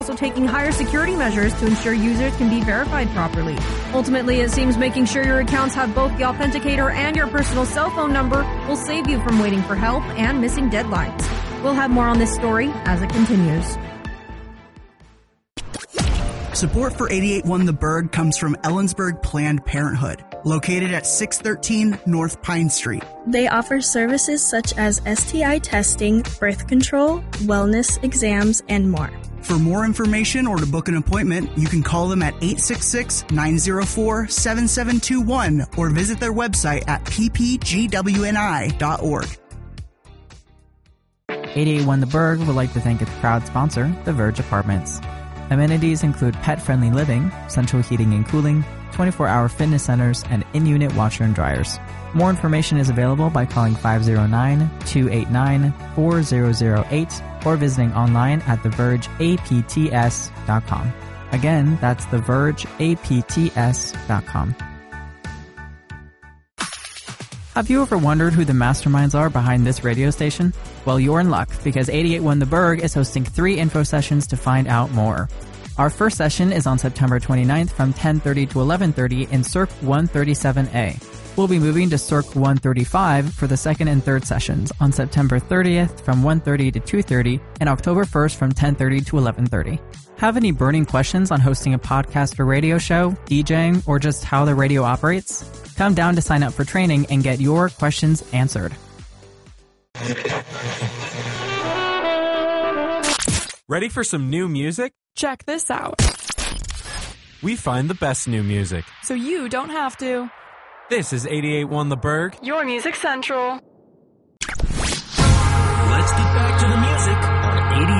also taking higher security measures to ensure users can be verified properly. Ultimately, it seems making sure your accounts have both the authenticator and your personal cell phone number will save you from waiting for help and missing deadlines. We'll have more on this story as it continues. Support for 88.1 The Berg comes from Ellensburg Planned Parenthood, located at 613 North Pine Street. They offer services such as STI testing, birth control, wellness exams, and more. For more information or to book an appointment, you can call them at 866-904-7721 or visit their website at ppgwni.org. 88.1 The Berg would like to thank its proud sponsor, The Verge Apartments. Amenities include pet-friendly living, central heating and cooling, 24-hour fitness centers, and in-unit washer and dryers. More information is available by calling 509-289-4008 or visiting online at thevergeapts.com. Again, that's thevergeapts.com. Have you ever wondered who the masterminds are behind this radio station? Well, you're in luck, because 88.1 The Berg is hosting 3 info sessions to find out more. Our first session is on September 29th from 10:30 to 11:30 in Circ 137A. We'll be moving to Circ 135 for the second and third sessions on September 30th from 1:30 to 2:30 and October 1st from 10:30 to 11:30. Have any burning questions on hosting a podcast or radio show, DJing, or just how the radio operates? Come down to sign up for training and get your questions answered. Ready for some new music? Check this out. We find the best new music, so you don't have to. This is 88.1 The Berg, your Music Central. Let's get back to the